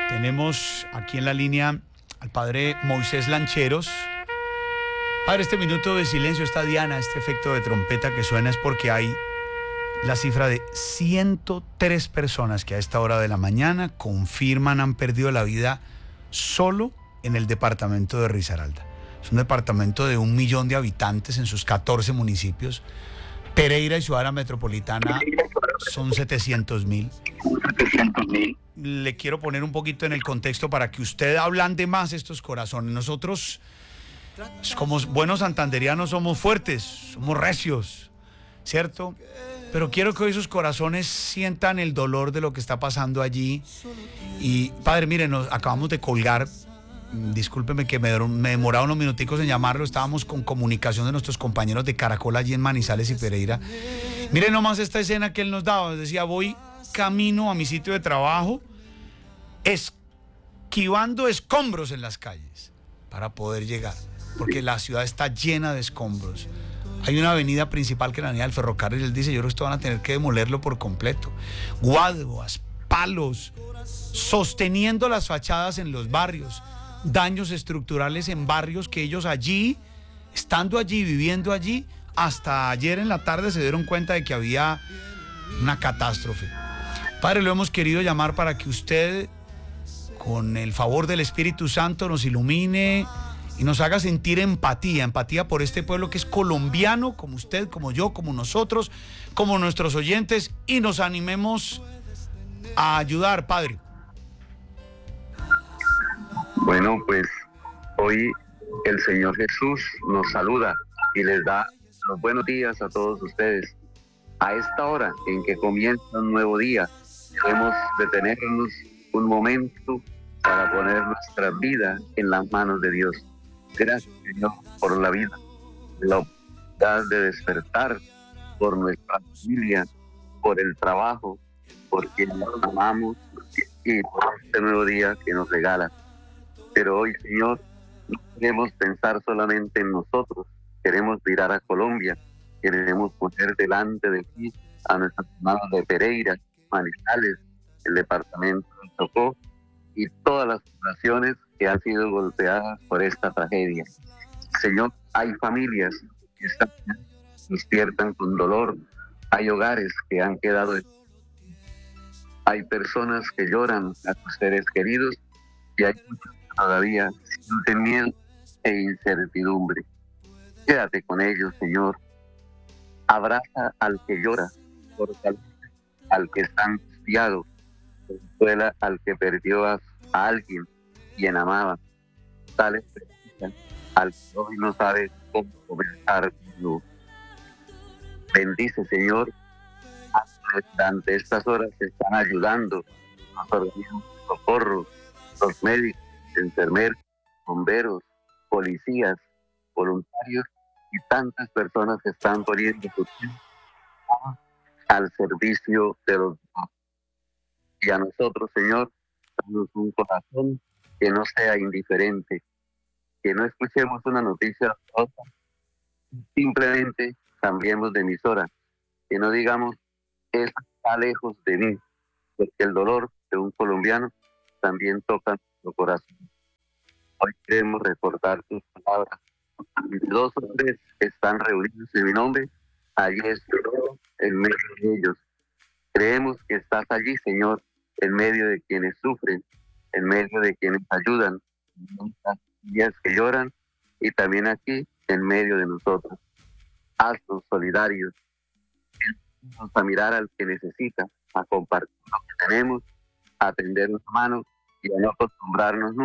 Tenemos aquí en la línea al padre Moisés Lancheros. Padre, este minuto de silencio, esta diana, este efecto de trompeta que suena es porque hay la cifra de 103 personas que a esta hora de la mañana confirman han perdido la vida solo en el departamento de Risaralda. Es un departamento de 1 millón de habitantes en sus 14 municipios. Pereira y su área metropolitana son 700.000. Le quiero poner un poquito en el contexto para que usted ablande más estos corazones. Nosotros, como buenos santanderianos, somos fuertes, somos recios, ¿cierto? Pero quiero que hoy sus corazones sientan el dolor de lo que está pasando allí. Y, padre, mire, nos acabamos de colgar. Discúlpeme que me demoraba unos minuticos en llamarlo. Estábamos con comunicación de nuestros compañeros de Caracol allí en Manizales y Pereira. Miren nomás esta escena que él nos daba. Decía, voy camino a mi sitio de trabajo, esquivando escombros en las calles para poder llegar, porque la ciudad está llena de escombros. Hay una avenida principal que es la avenida del ferrocarril. Él dice, yo creo que esto van a tener que demolerlo por completo. Guaduas, palos, sosteniendo las fachadas en los barrios, daños estructurales en barrios que ellos allí, estando allí, viviendo allí, hasta ayer en la tarde se dieron cuenta de que había una catástrofe. Padre, lo hemos querido llamar para que usted, con el favor del Espíritu Santo, nos ilumine y nos haga sentir empatía por este pueblo que es colombiano, como usted, como yo, como nosotros, como nuestros oyentes, y nos animemos a ayudar, Padre. Bueno, pues hoy el Señor Jesús nos saluda y les da los buenos días a todos ustedes. A esta hora en que comienza un nuevo día, debemos detenernos un momento para poner nuestra vida en las manos de Dios. Gracias, Señor, por la vida, la oportunidad de despertar, por nuestra familia, por el trabajo, por quien nos amamos y por este nuevo día que nos regala. Pero hoy, Señor, no queremos pensar solamente en nosotros, queremos mirar a Colombia, queremos poner delante de ti a nuestros hermanos de Pereira, Manizales, el departamento de Chocó y todas las poblaciones que han sido golpeadas por esta tragedia. Señor, hay familias que despiertan con dolor, hay hogares que han quedado, hay personas que lloran a sus seres queridos y hay muchos que todavía sienten miedo e incertidumbre. Quédate con ellos, Señor. Abraza al que llora, fortalece al que está angustiado, consuela al que perdió a alguien quien amaba, dale esperanza al que hoy no sabe cómo comenzar. Bendice, Señor, a quienes durante estas horas se están ayudando, los organismos de socorro, los médicos, enfermeros, bomberos, policías, voluntarios y tantas personas que están poniendo su tiempo al servicio de los demás. Y a nosotros, Señor, danos un corazón que no sea indiferente, que no escuchemos una noticia otra, simplemente cambiemos de emisora, que no digamos, eso está lejos de mí, porque el dolor de un colombiano también toca nuestro corazón. Hoy queremos recordar tus palabras. Si 2 o 3 están reunidos en mi nombre, allí estoy yo en medio de ellos. Creemos que estás allí, Señor, en medio de quienes sufren, en medio de quienes ayudan, en las familias que lloran y también aquí en medio de nosotros. Haznos solidarios, ayúdanos a mirar al que necesita, a compartir lo que tenemos, a tender una mano y a no acostumbrarnos nunca